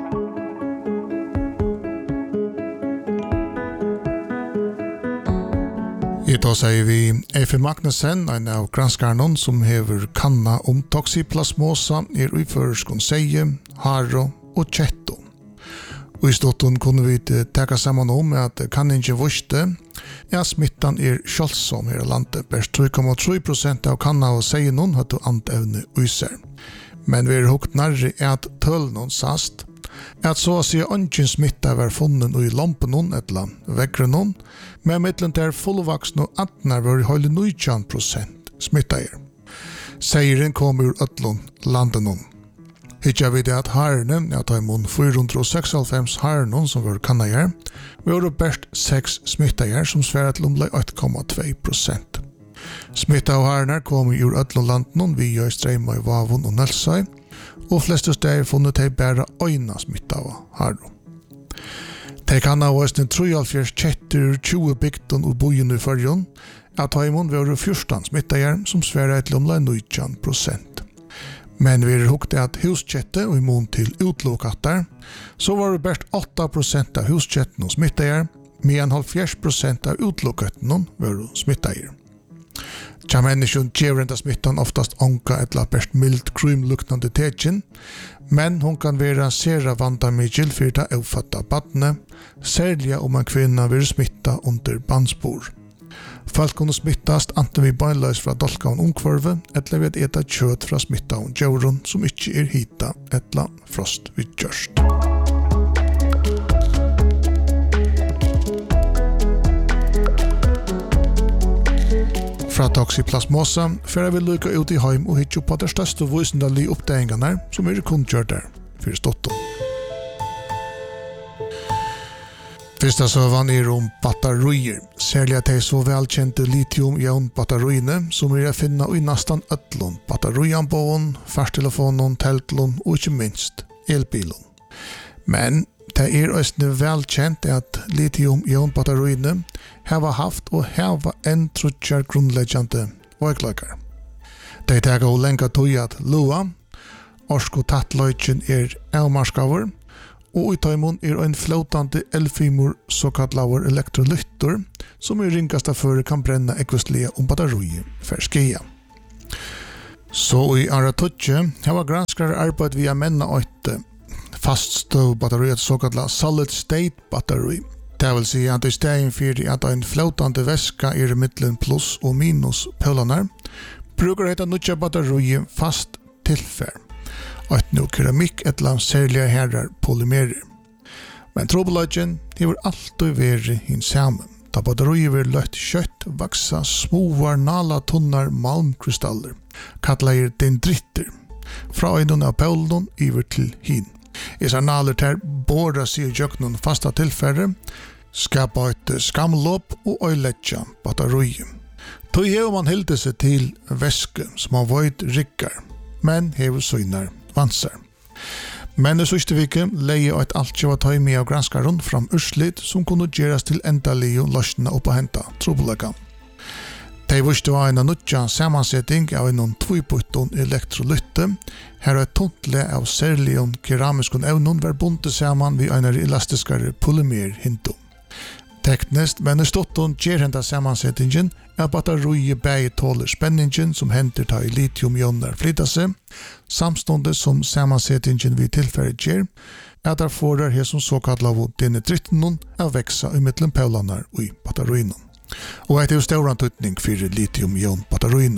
I dag sier vi Efe Magnussen, en av granskarnon som hever kanna om toxoplasmosa er i føreskon seie, haro og kjetto. Og i ståtten kunne vi teka saman om at kan ikke vurste at smittan er kjølsom her i landet. Best tre komma tre prosent av kanna og seie noen hadde antevne uiser. Men vi er hukt nærre at tøl noen sast, at så å si ønsken smitta var funnet i lampen noen etla vekkre noen, men mittlen der fullvaksne og antner var i høyde nitton prosent smitta er. Seieren kom ur øtlån landet noen. Hitja vi det at herrene, jeg tar imot fire hundre seksoghalvfems herrene som var kannager, vi var best seks smittager som sværet til omlag åtte komma två prosent. Smitta av herrene kom ur øtlån landet noen via Streima i Vavon og Nelsøy, og fleste steder funnet de bare øyne smitta av herrene. De kan ha vært en treoghalvfjerds kjetter, tjue bygden og bojen i førjen, at Taimon var fjorton smittager som sværet til omlag nitton prosent. Men vi er hukte at huskjette og immun til utlokattar, så var det best åtta prosent av huskjetten og smittager, medan halvfjerds prosent av utlokatten var smittager. Tja menneskjon gjør enda smittan oftast onka etla best mild krymluknande tekin, men hon kan være sera vandamikil fyrir det avfatta badne, særlig om en kvinna vil smitta under bandspor. Folk kunne smittast anten vi beinleis fra dolkaun ungkvarve, eller ved eta kjøt fra smittaun djauron som ikkje er hita etla frost vid gjørst. Fra toxoplasmosa fører vi lykka ut i heim og hitjo på det største voisendalige oppdagingarna som er kundgjør der for stotton. Fyrsta søvan er om batterier, særlig at de så velkjente lithium-ion-batteriene som er å finne i nesten øtlån, batterianbåen, farstelefonen, teltlån og ikke minst elbilen. Men det er også velkjent at lithium-ion-batteriene har haft og har en trutjar grunnleggjande veikleikar. De tar å lenka tog at lua, orsko tattløyken er avmarskaver, og i taimon er en flotande elfimor såkallaver elektrolytter som i ringasta føre kan brenna ekvistlige om batteriet for skia. Så i andra tutje har granskare arbeid via menna åtte faststøv batteriet såkalla solid state batteri. Det vil si at i stegen fyrir at en flotande væska er mittlen pluss og minus pølanar, brukar heta nutja batteriet fast tilfær. Og nu keramikk et land særlige herrar polymerer. Men trobelagen hever alltid væri hins saman. Da batteriet vil løtt kjøtt vaksa smovar nala tunnar malmkrystaller, kallar dendritter, fra øynene av pølen iver til hin. Isar naler ter båda seg jøknun fasta tilfære, skapa et skamlopp og øyletja batteriet. Tog hever man hilde seg til væske som har vært rikkar, men hever søgnar vansar. Men i sørste vike leie et altkjøva taimi av granskaren fram urslit som kunne gjeras til endelig og løsne opp og henta trobelegan. De vurste var en nutja samansetting av en tvøyputton elektrolytte, her er et tuntle av særlig keramiskon evnon var bundet saman vid en elastiskare polymer hinto. Teknisk, men i stotton gjer henda samansettingen er batteriet bæg tåler spenningen som henter ta i lithium-ioner flytta seg, samståndet som samansettingen vi tilfære gjer, er der forar her som såkalt av denne dritten av veksa i mittlen pølanar og i batteriene. Og et er jo større antutning for lithium-ion batteriene.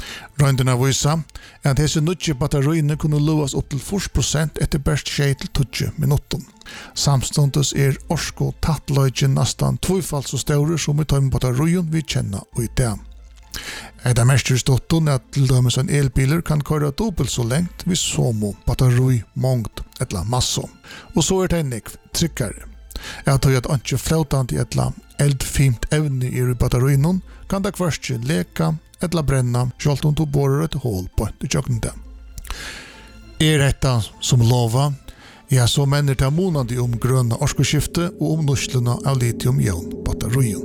Røyndene viser at disse nødje batteriene kunne løes opp til fyrre prosent etter best skje til tjue minutter. Samståndes er orsko tattløygen nesten tvøfalt så større som i tøyme batterien vi kjenner og i det. Er det mest i stotten at til dømes en elbiler kan køre dobbelt så lengt hvis så må batteri mångt eller masse. Og så er det nekv tryggere. Jeg tror at ikke fløtende eller eldfint evne i batterien kan det hverst leka eller brenna selv om du borer et hål på det kjøkken det. Er dette som lova? Ja, så menner det måneder om grønne orskoskifte og om nuslene av lithium-ion batterien.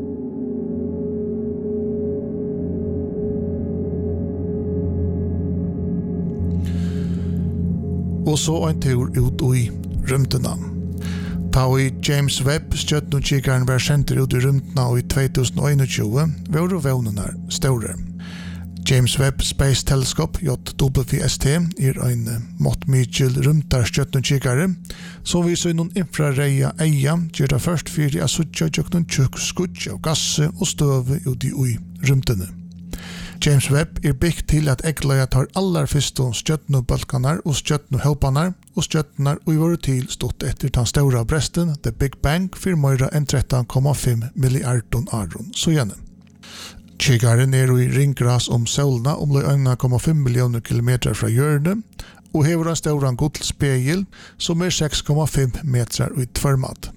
Og så en tur ut i rymdene. Ta i James Webb stjøtnokikeren var sendt ut i rymdene i tjuetusen og tjueén var vevnene større. James Webb Space Telescope, J W S T, er en måttmykjel rymdar stjøtnokikere, som viser noen infrareia eia, gjør det først fyrir a suttja tjøkken tjukk skudj av gasse og støve ut i rymdene. James Webb er byggt til at egleia tar allar fyrste stjøtnobalkanar og stjøtnohaupanar og stjøtnar og i våre til stått etter den store bresten, The Big Bang, for mer enn tretton komma fem milliarder aron, så gjerne. Kikaren er i ringgras om solna om en komma fem millioner kilometer fra hjørnet, og hever en stor godspegel som er seks komma fem meter ut tvermat.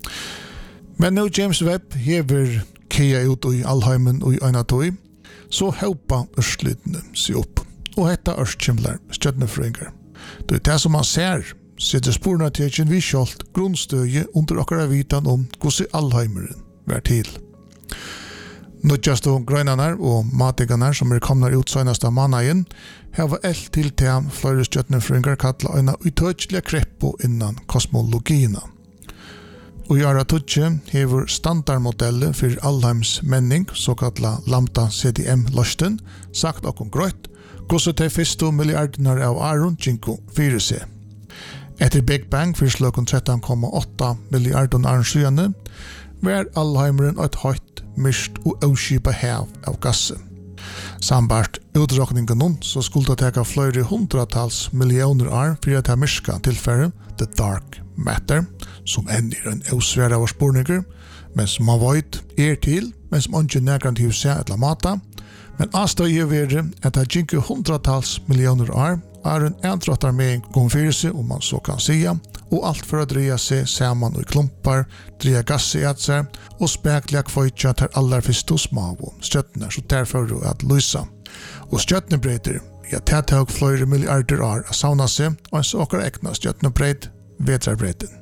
Men nå James Webb hever kia ut i allheimen og i øynatøy, så haupa ørslitene seg opp, og hetta ørskimler stjøtnefrøyngar. Det er det som man ser, sitter sporene til en vi kjolt grunnstøye under okkara vitan om hvordan allheimeren var til. Nødjast og grøynanar og matiganar som er kommet ut søgnast av mannagen, hava eld til til flere stjøtnefrøyngar kalla øyna utøytslige kreppo innan kosmologina. Og i ara tutsi hever standardmodellet for allheims menning, såkalla Lambda C D M-løsten, sagt okkom grøyt, hvordan de første milliardenar av aron kinko fyrir seg. Etter Big Bang fyrir sløkken tretton komma åtta milliarder aron syane, var allheimeren et høyt, myrst og avskipa hev av gasse. Sambart utrakningen så skulle det teka flere hundratals millioner år for at det myrska tilfære The Dark Matter, som enn er en ausvære av spurninger, men som man vet er til, men som ikke nærkant til seg et eller mata, men avstøy er vere at det gikk hundratals millioner år er en entrottar med en konfyrelse, om man så kan sia, og alt for å dreie seg saman i klumpar, dreie gass i et seg, og spekler kvoitja til aller første små støttene, så derfor er at lysa. Og støttenebreder, ja, det tar flere milliarder år å savna seg, og en så okkar ekna støttenebred, vetrarbreden.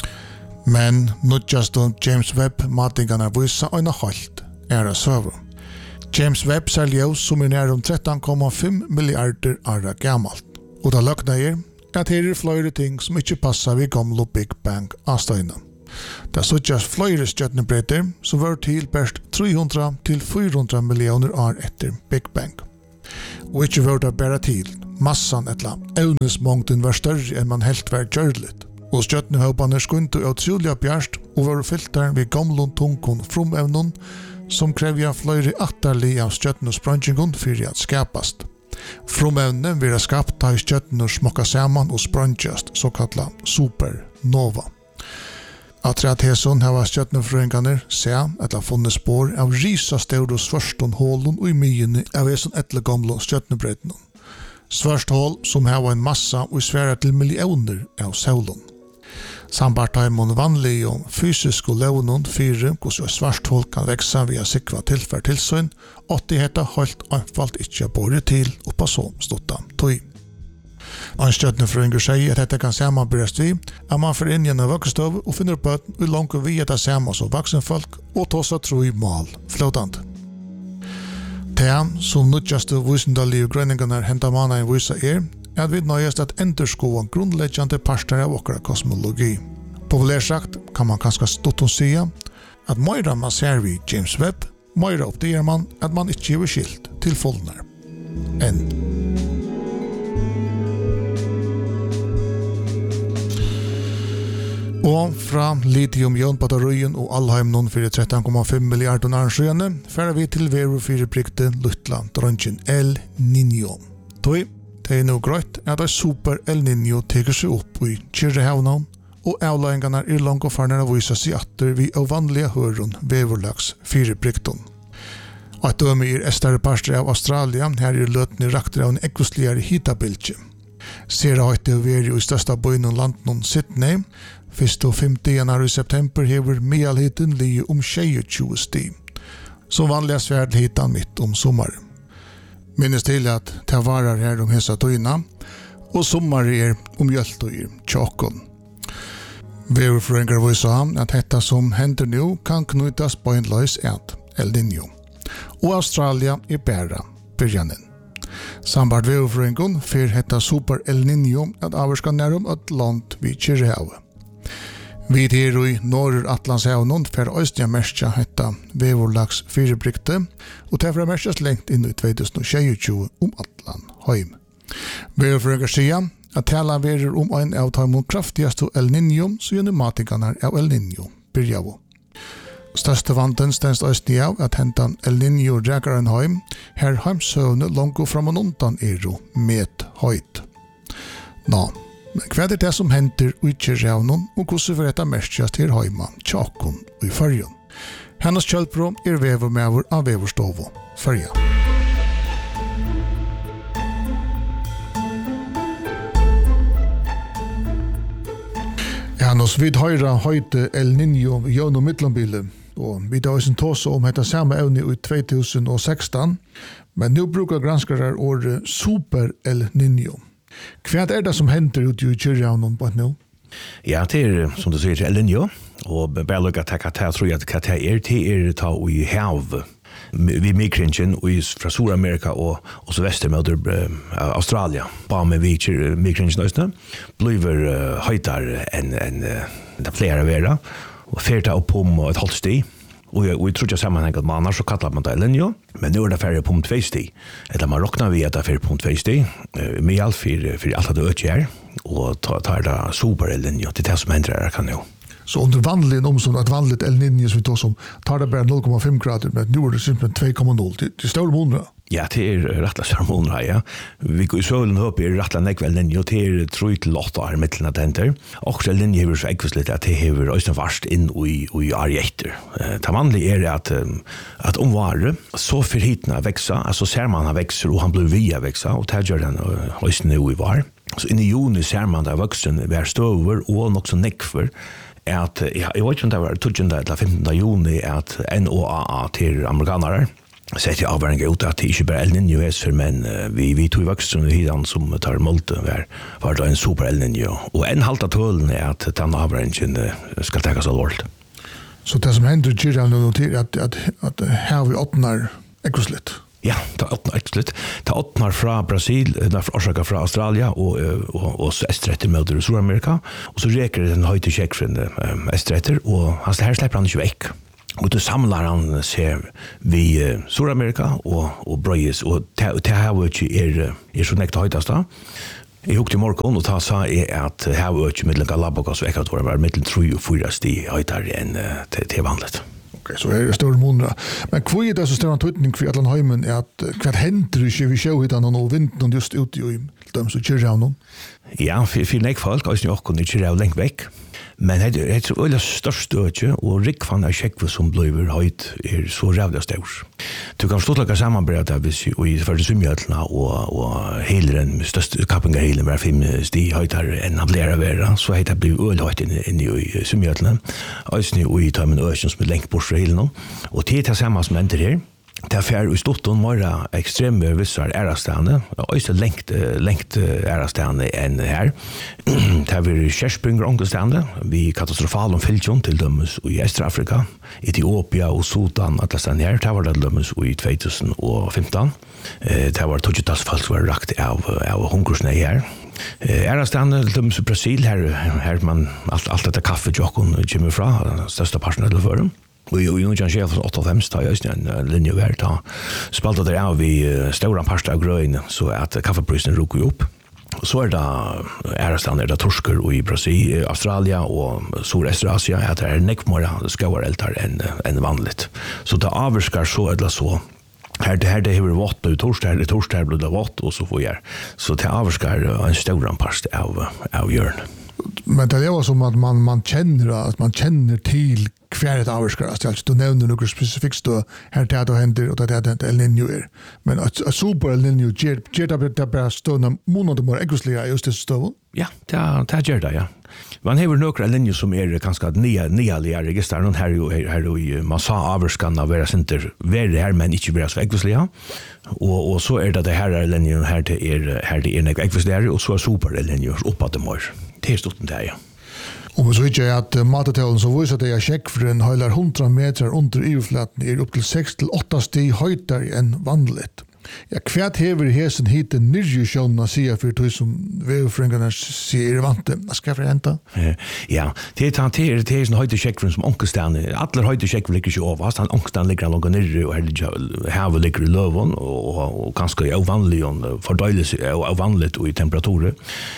Men nødjast og James Webb matingarna vysa øyna holdt er å søve. James Webb ser ljøs som er nær om tretton komma fem milliarder år gammalt, og da løkna er at her er flere ting som ikke passer ved gamle Big Bang avstøyene. Det er sånn flere stjøtnebretter som var til best tre hundre til fire hundre millioner år etter Big Bang. Og ikke var det bare til. Massan etla evnesmångden var større enn man helt var gjørligt. Og stjøtnehøpene skunte utrolig bjerst og var fylt der ved gamle tungkon fromevnen som krevja flere atterlig av stjøtnesprangingen for at skapast. Fromevne vil ha skapt da i stjøttener smokka saman og sprangast, såkalla supernova. At reathesen hava stjøttenefrøyngarne se etla funnet spår av risa stør og svarstånd hålen og i myene av eisen etle gamle stjøttenebreddene. Svarst hål som hava en massa og sværa til millioner av saulen. Sambart har man vanlig og fysisk og levnån fire hvordan svart hål kan veksa via sikva tilfær tilsyn, og det heter helt anfalt ikke båret til og på så stått tøy. En stjøtnefrøynger sier at dette kan samanbyrres vi, at man får inn gjennom vakkestøv og finner på at vi langt vi etter saman som vaksenfolk og tåsa tro i mal flåtand. Det som nødjaste vysendalige grønningarna henta manna i vysa er, er at vi nøyest at enderskoa grunnleggjande parter av okkara kosmologi. Populært sagt kan man kanskje stått og sia at meira man ser vi James Webb, meira oppdager man at man ikke gir skilt til fullnar enn. Og fra lithium-ion-batterien og Alheim noen for tretton komma fem milliarder arnsjøene, færer vi til veru fire brygte Lutla dronjen El Niño. Toi, det er noe grøtt at en super El Niño teker seg opp i Kyrrehavnavn, og avløyngene er langt og farnere å vise seg atter vi av vanlige høren veverlags fire brygten. At døme er estare parster av Australia, her er løtene rakter av en ekvistligere hitabilge. Ser høyte å være i største bøyen og landen Sydney, Fyrst og femte januar i september hever mealhiten li om tjugo sti, som vanliga svärdhitan mitt om sommar. Minnes til at det varar her om hesa tøyna, og sommar er om hjältøyr tjokkon. Veverfrøyngar visa at detta som hender nu kan knytas på en løys et El Niño, og Australia er bæra byrjanen. Sambart veverfrøyngon fyr hetta super El Niño at averska nærum et land vid Kyrrehavet. Vi her i Norr-Atlantshavnen for Østja merskja hetta veverlags firebrykte, og derfor er merskjast lengt inn i tjugo tjugo om Atlan heim. Veverfrøyngar sia at tala verer om ein av taimon kraftigaste El Niño, så gjerne matikanar av El Niño byrjavo. Største vanten stens østni av at hentan El Niño drekaren heim, her heimsøvne longo fram og undan er jo met høyt. Nå, men hva er det som henter i Kyrrehavnen, og hvordan vil dette merskjast her heima, tjokkon og i fyrjon? Hennes kjølpro er vevermever av veverstovo, fyrja. Hennes vid høyra høyte El Niño gjennom midtlandbilen, og vi tar oss en tåse om dette samme evne i tjugo sekstan, men nå brukar granskare året Super El Niño. Hva er det som hender ut i Kyrrehavnen på nå? Ja, det er, som du sier, El Niño, og bare lukka til hva jeg tror at hva det er, det er ta i hav, vi mikringen fra Sur-Amerika og også vestermøter uh, Australia, bare med vi mikringen østene, blir uh, høytere enn en, uh, det flere vera, og ferta opp om et halvt sti, og jeg, og jeg tror ikke sammenhengt at man annars så kallar man det El Niño, men nå er det færre punkt två sti, eller man råknar vi at det er færre punkt två sti, uh, med alt for, for alt det øker her, og tar det super El Niño, det er det som hender her kan jo. Så under vanlig omstånd, et vanligt El Niño som vi tar som, tar det bare noll komma fem grader, men nu er det simpelthen två komma noll. Det, det er større måneder. Ja, det er rettelig større måneder, ja. Vi går i søvlen opp i rettelig nekve El Niño, det er tro til åtte år midtelen av denter. Også El Niño hever så ekvist litt at det hever også varst inn i, i arjetter. Det vanlige er at, at om vare, så for hitene veksa, altså ser man han vekser, og han blir via veksa, og det gjør den også nå i var. Så inn i juni ser man der voksen vær støver, og nok så nekver, at ja, jeg vet ikke om det var tjuende eller femtende juni at N O A A til amerikanere sett jeg avværingen ut at det ikke bare El Niño er, men uh, vi, vi tog voksen i hidan som tar målte var, var det en super El Niño. Og en halvt av tålen er at den avværingen uh, skal tekkes alvorligt. Så det som hender i Kyrrehavnen er at, at, at, at her vi åpner ekkert litt? Ja, det åpner ekstra. Det åpner fra Brasil, det er orsaka fra Australia og, og, og estretter med Sur-Amerika. Og så reker den høyte kjekkfrende um, estretter, og han, her slipper han ikke vekk. Og då samlar han ser vi uh, Sur-Amerika og, og Brøyes, og det her var ikke er, er så nekt høytast da. Jeg hukte i morgen, og ta sa er at her var ikke middelen Galapagos og Ekvator var middelen tre og fire sti høytere enn uh, til, til vanligt. Så er det større måneder. Men hva er det så større tøytning for Atlan Heimen er at hva hender ikke vi sjøhøyden og vinden just ute i dem som Kyrrehavnen? Ja, for, for nek folk, og jeg kunne ikke rave lengt vekk. Men det er et øyla størst øyke, og rikvann er kjekkve som blir høyt er så rævlig størs. Du kan stortlaka samanberede det hvis vi førte svimjøtlene og, og heileren, største kappingarheilen var fem sti høytere enn han blir vera, så heit det blir øyla høyt inni, inni i svimjøtlene. Øysni og i tøymen øyken som er lengt bort fra heilen. Og det er det samme som ender her. Det er fær i Stotton var ekstreme vissar ærastane, og også lengt, lengt ærastane enn her. Det er vi kjerspringer omgåstane, vi katastrofalen fylkjon til dømes i Øst-Afrika, Etiopia og Sudan, at det stande her, det var det dømes i tjugo femton. Det var tjugotas folk som var rakt av, av hungersne her. Ærastane dømes i Brasil, her, her man alt, alt dette kaffejokken kommer fra, største parten til føren. Og i noen skjef åttiofem tar jeg en linje hver ta spalte der av vi stora parster av grøyene så at kaffeprisen rukker opp. Så er det æresland, er det torsker i Brasil, Australia og Sør-Øst-Asia, at det er nekmere skauareltar enn en vanligt. Så det avvirskar så eller så. Her det her det hever vått, og torsdag er torsdag blir det vått, og så får jeg. Så det avvirskar en stor anpast av, av hjørnet. Men det er jo som at man, man kjenner at man kjenner til hver et avvirskar. Altså, du nevner noe spesifikt stå, her det er det hender, og det er det El Niño er. Men at, at super El Niño gjør det bare stående måneder mer eggeslige i just det stående? Ja, det er, det gjør det, ja. Man har noen El Niño som er ganske nyalige register, noen her jo, her jo i, man sa avvirskan av være sinter, være her, men ikke være så eggeslige. Og, og så er det det her El Niño, her det er, her det er eggeslige, og så er super El Niño oppe til mor. Det er stort det, ja. Og så ikke at matetalen så viser det at sjekkfrøen høyler hundra meter under ivflaten er opp til seks til åtta stig høytere enn vanligt. Ja, kvært hever hesen hit en nyrjusjonen av sida for tog som vevfrøngene sier er vante. Hva skal jeg forhente? Ja, det er det er det er sånn høyde sjekkfrøen som onkestan. Alle høyde sjekkfrøen ligger ikke over. Han onkestan ligger langt nyrre, og her havet ligger i løven, og, og ganske avvanlig, og fordøyles avvanlig i temperaturer.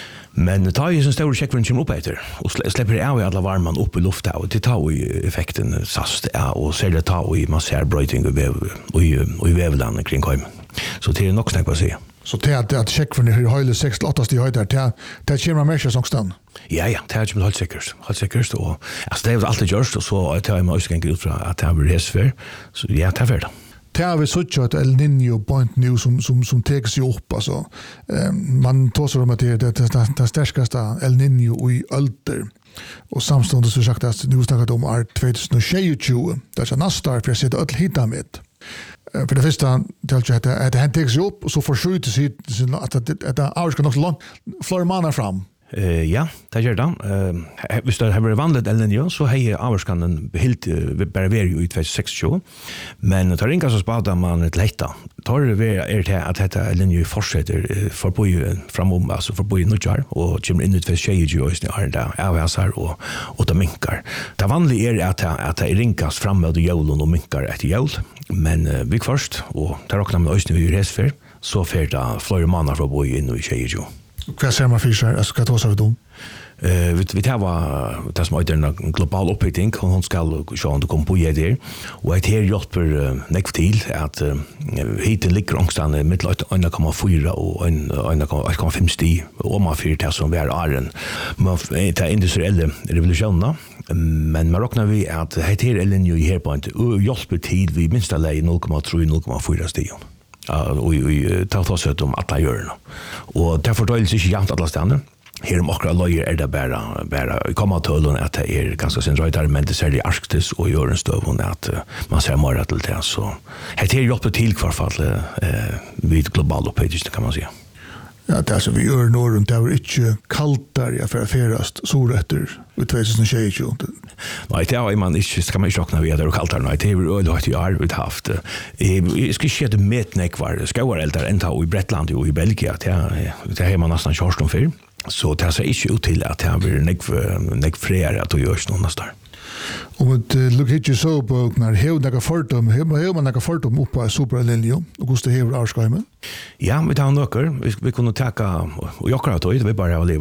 Men det tar ju en stor check för en chim upp efter och släpper av i alla varman upp i luften och det tar ju effekten sast ja och ser det tar ju massor bröting och väv och och vävlan kring kom. Så det är nog snack vad säga. Så det att att check för hur höjle sex till åtta stig höjder det det kommer mer som stan. Ja ja, det är ju helt säkert. Helt säkert och alltså det är alltid gjort och så att jag måste gå ut från att det blir resfär. Så ja, det är det. Det har vi sett at El Niño point nu som, som, som teker seg opp. Altså. Um, man tåser om at det er det, det, det sterskaste El Niño i ølter. Og samståndet så sagt at nu snakket om er tjugo tjugosju. Det er ikke neste år for jeg sitter øl hit med. Uh, for det første, det er ikke at det teker seg opp, og så forsøyter seg at det avgjør nok så langt flere måneder fram. Uh, ja, det gjør det. Uh, hvis det har vært vanlig El Niño, så har jeg avvarskanen helt uh, bare vært i tjugo seksogtjue. Men det er ikke så spadet man et leita. Det er til at dette El Niño fortsetter uh, for å bo framom, altså for å bo i Nudjar, og kommer inn i tjugo tjugosju, og det er det avhæsar og, og det minkar. Det vanlige er at, at det ringas fram med jævlen og minkar etter jævl, men uh, vi først, og det råkner med øyne vi gjør resfer, så fer det flere måneder for å bo inn i tjugo. Hva ser man for seg? Altså, hva tar vi om? Uh, vi vi tar det som heter en global oppbygging, og hun skal se om det kommer på i det. Og et her hjelper uh, nekv til at uh, hiten ligger omstående mitt en komma fyra og en komma fem stig, og man fyrer til som vi er åren. Man tar industrielle revolusjoner, men man råkner vi at et her El Niño i her på en hjelper til vi minst alle i null komma tre til null komma fyra stig. Og vi tar oss ut om alle hjørene. Og det fordøyles ikke jevnt alle stedene. Her om akkurat løyer er det bare, bare komma til at det er ganske sin røyder, men det ser det i Arktis og gjør en støv at man ser mer til det. Så det er hjelpet til hver fall eh, vid global opphøydelse, kan man si. Ja, det er som vi gjør nå rundt, det er ikke kaldt der jeg får ferast solretter i tjugo tjugosju. Nei, det er man ikke, skal man ikke råkne ved at det er kaldt der, nei, det er jo øyelig høyt i år vi har haft. Jeg skal ikke gjøre med nekvar skauareldar enn ta i Bretland og i Belgia, det har man nesten kjørst om før. Så det ser ikke ut til at det har vært nekv flere at det gjørs noen neste år. Om et lukk hitje så på når hev nekka fordom, hev man nekka fordom oppa i Super El Niño, og hvordan det hever avskaimen? Ja, vi tar nokker, vi, vi kunne teka, og jokkara tog, vi bare har livet.